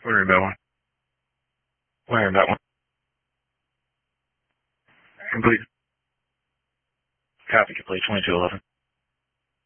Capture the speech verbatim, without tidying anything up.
Worry about one. Worry about one. Complete. Copy complete. twenty-two eleven.